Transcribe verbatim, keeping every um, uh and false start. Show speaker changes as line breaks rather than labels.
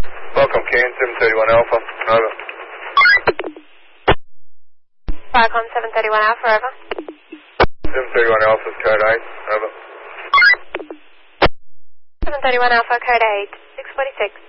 Welcome, Kane, seven thirty-one Alpha, over.
Falcon seven thirty-one Alpha, over.
seven thirty-one Alpha, code eight, over.
seven thirty-one Alpha, code eight, six forty-six.